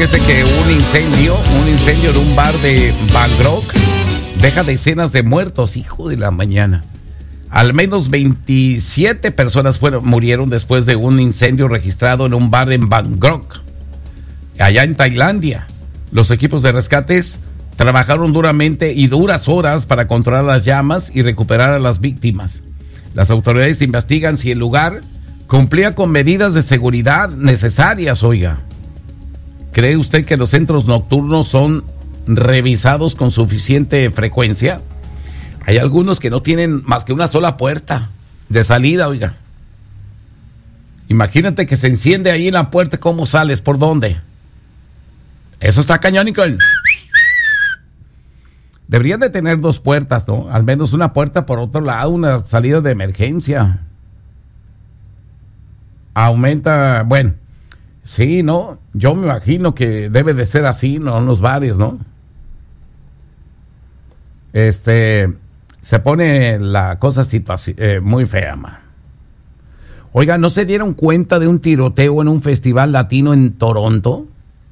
Fíjese que un incendio de un bar de Bangkok deja decenas de muertos, hijo de la mañana. Al menos 27 personas murieron después de un incendio registrado en un bar en Bangkok, allá en Tailandia. Los equipos de rescates trabajaron duramente y duras horas para controlar las llamas y recuperar a las víctimas. Las autoridades investigan si el lugar cumplía con medidas de seguridad necesarias, oiga. ¿Cree usted que los centros nocturnos son revisados con suficiente frecuencia? Hay algunos que no tienen más que una sola puerta de salida, oiga. Imagínate que se enciende ahí en la puerta, ¿cómo sales? ¿Por dónde? Eso está cañón, Nicole. Deberían de tener dos puertas, ¿no? Al menos una puerta por otro lado, una salida de emergencia. Aumenta, bueno, sí, ¿no? Yo me imagino que debe de ser así, ¿no? En los bares, ¿no? Se pone la cosa muy fea, ma. Oiga, ¿no se dieron cuenta de un tiroteo en un festival latino en Toronto?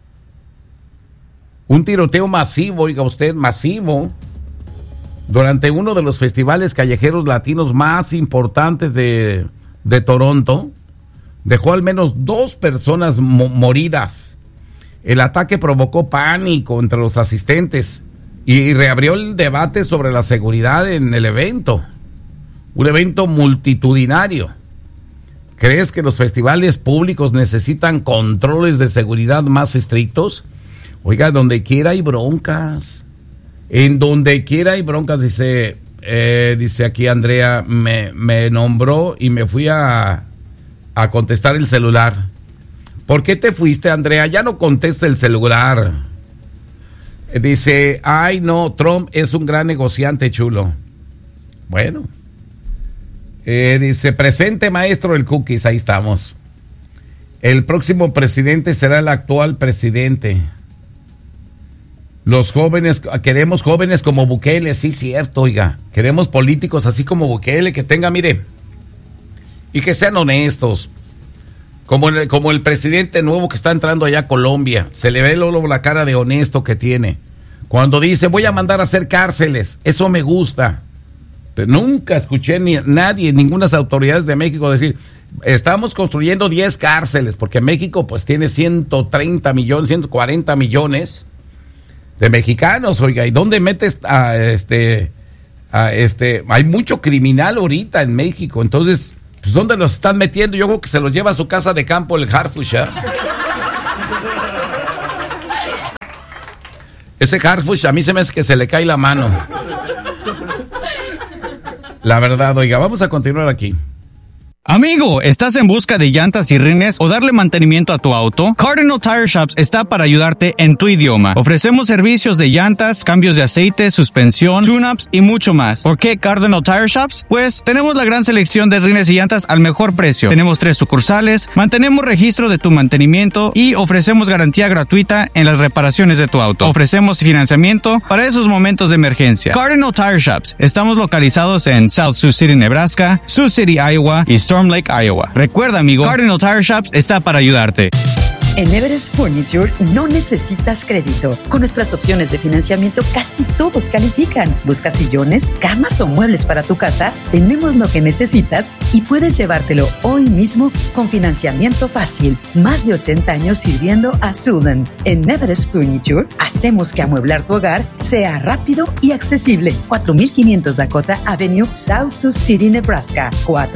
Un tiroteo masivo, oiga usted, masivo, durante uno de los festivales callejeros latinos más importantes de Toronto. Dejó al menos 2 personas moridas. El ataque provocó pánico entre los asistentes y reabrió el debate sobre la seguridad en el evento. Un evento multitudinario. ¿Crees que los festivales públicos necesitan controles de seguridad más estrictos? Oiga, donde quiera hay broncas. En donde quiera hay broncas, dice aquí Andrea, me nombró y me fui a contestar el celular. ¿Por qué te fuiste, Andrea? Ya no contesta el celular. Dice, ay no, Trump es un gran negociante, chulo. Bueno. Dice, presente maestro el cookies, ahí estamos. El próximo presidente será el actual presidente. Los jóvenes, queremos jóvenes como Bukele, sí, cierto, oiga. Queremos políticos así como Bukele, que tenga, mire, y que sean honestos. Como el presidente nuevo que está entrando allá a Colombia. Se le ve luego la cara de honesto que tiene. Cuando dice, voy a mandar a hacer cárceles. Eso me gusta. Pero nunca escuché ninguna autoridades de México decir, estamos construyendo 10 cárceles. Porque México pues tiene 130 millones, 140 millones de mexicanos, oiga. ¿Y dónde metes hay mucho criminal ahorita en México? Entonces, pues ¿dónde los están metiendo? Yo creo que se los lleva a su casa de campo el Harfush, ¿eh? Ese Harfush a mí se me hace que se le cae la mano. La verdad, oiga, vamos a continuar aquí. Amigo, ¿estás en busca de llantas y rines o darle mantenimiento a tu auto? Cardinal Tire Shops está para ayudarte en tu idioma. Ofrecemos servicios de llantas, cambios de aceite, suspensión, tune-ups y mucho más. ¿Por qué Cardinal Tire Shops? Pues tenemos la gran selección de rines y llantas al mejor precio. Tenemos 3 sucursales, mantenemos registro de tu mantenimiento y ofrecemos garantía gratuita en las reparaciones de tu auto. Ofrecemos financiamiento para esos momentos de emergencia. Cardinal Tire Shops. Estamos localizados en South Sioux City, Nebraska, Sioux City, Iowa y Storm Lake, Iowa. Recuerda, amigo, Cardinal Tire Shops está para ayudarte. En Everest Furniture no necesitas crédito. Con nuestras opciones de financiamiento casi todos califican. ¿Buscas sillones, camas o muebles para tu casa? Tenemos lo que necesitas y puedes llevártelo hoy mismo con financiamiento fácil. Más de 80 años sirviendo a Sudan. En Everest Furniture hacemos que amueblar tu hogar sea rápido y accesible. 4500 Dakota Avenue, South Sioux City, Nebraska.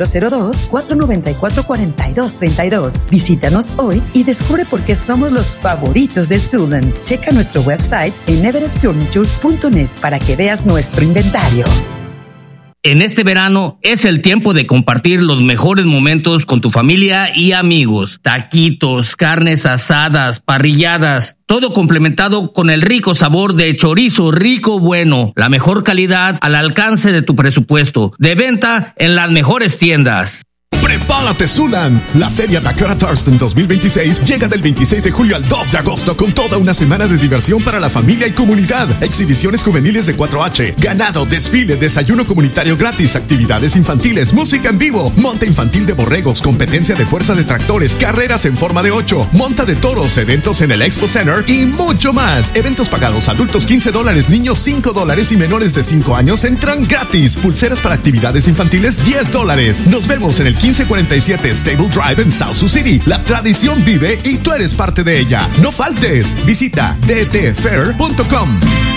402-494-4232. Visítanos hoy y descubre por qué somos los favoritos de Sudan. Checa nuestro website en everestfurniture.net para que veas nuestro inventario. En este verano es el tiempo de compartir los mejores momentos con tu familia y amigos. Taquitos, carnes asadas, parrilladas, todo complementado con el rico sabor de chorizo rico bueno. La mejor calidad al alcance de tu presupuesto. De venta en las mejores tiendas. ¡Prepárate, Sunland! La Feria Dakota Thurston 2026 llega del 26 de julio al 2 de agosto con toda una semana de diversión para la familia y comunidad. Exhibiciones juveniles de 4H, ganado, desfile, desayuno comunitario gratis, actividades infantiles, música en vivo, monta infantil de borregos, competencia de fuerza de tractores, carreras en forma de 8, monta de toros, eventos en el Expo Center y mucho más. Eventos pagados, adultos $15, niños $5 y menores de 5 años entran gratis. Pulseras para actividades infantiles $10. Nos vemos en el 1547 Stable Drive en South Sioux City. La tradición vive y tú eres parte de ella. No faltes. Visita ddfair.com.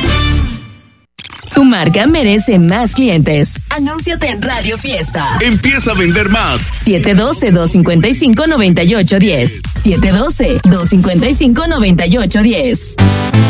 Tu marca merece más clientes. Anúnciate en Radio Fiesta. Empieza a vender más. 712-255-9810. 712-255-9810.